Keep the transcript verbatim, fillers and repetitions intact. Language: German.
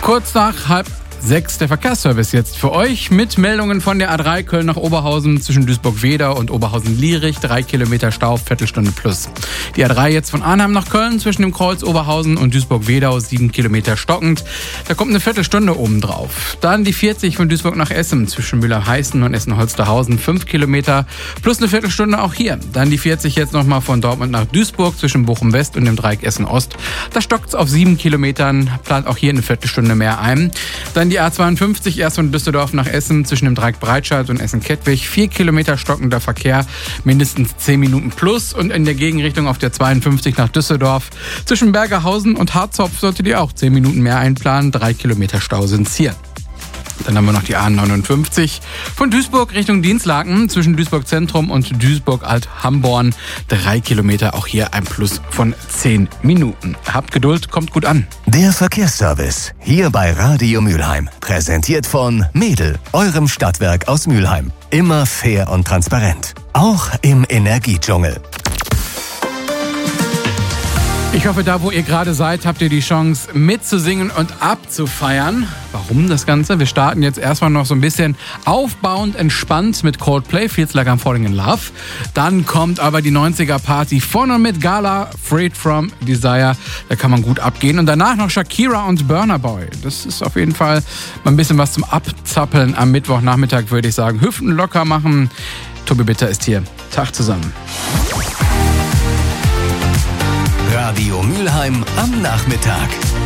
Kurz nach halb sechs der Verkehrsservice jetzt für euch mit Meldungen von der A drei Köln nach Oberhausen zwischen Duisburg-Wedau und Oberhausen-Lierich. Drei Kilometer Stau, Viertelstunde plus. Die A drei jetzt von Arnheim nach Köln zwischen dem Kreuz Oberhausen und Duisburg-Wedau. Sieben Kilometer stockend. Da kommt eine Viertelstunde oben drauf. Dann die vierzig von Duisburg nach Essen zwischen Müller-Heißen und Essen-Holsterhausen. Fünf Kilometer plus eine Viertelstunde auch hier. Dann die vierzig jetzt nochmal von Dortmund nach Duisburg zwischen Bochum-West und dem Dreieck Essen-Ost. Da stockt es auf sieben Kilometern. Plant auch hier eine Viertelstunde mehr ein. Dann die A zweiundfünfzig erst von Düsseldorf nach Essen zwischen dem Dreieck Breitscheid und Essen-Kettwig. Vier Kilometer stockender Verkehr, mindestens zehn Minuten plus. Und in der Gegenrichtung auf der zweiundfünfzig nach Düsseldorf zwischen Bergerhausen und Harzopf solltet ihr auch zehn Minuten mehr einplanen. Drei Kilometer Stau sind's hier. Dann haben wir noch die A neunundfünfzig von Duisburg Richtung Dinslaken zwischen Duisburg Zentrum und Duisburg Alt-Hamborn. Drei Kilometer, auch hier ein Plus von zehn Minuten. Habt Geduld, kommt gut an. Der Verkehrsservice, hier bei Radio Mülheim. Präsentiert von Medel, eurem Stadtwerk aus Mülheim. Immer fair und transparent. Auch im Energiedschungel. Ich hoffe, da wo ihr gerade seid, habt ihr die Chance mitzusingen und abzufeiern. Warum das Ganze? Wir starten jetzt erstmal noch so ein bisschen aufbauend entspannt mit Coldplay, Feels Like I'm Falling in Love. Dann kommt aber die neunziger Party vorne mit Gala, Freed From Desire. Da kann man gut abgehen. Und danach noch Shakira und Burna Boy. Das ist auf jeden Fall mal ein bisschen was zum Abzappeln am Mittwochnachmittag, würde ich sagen. Hüften locker machen. Tobi Bitter ist hier. Tag zusammen. Radio Mülheim am Nachmittag.